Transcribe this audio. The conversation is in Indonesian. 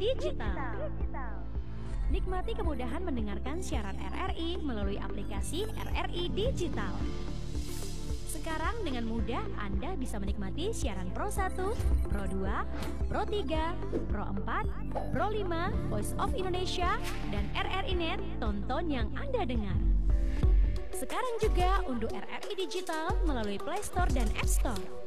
Digital. Nikmati kemudahan mendengarkan siaran RRI melalui aplikasi RRI Digital. Sekarang dengan mudah Anda bisa menikmati siaran Pro 1, Pro 2, Pro 3, Pro 4, Pro 5, Voice of Indonesia, dan RRI Net, tonton yang Anda dengar. Sekarang juga unduh RRI Digital melalui Play Store dan App Store.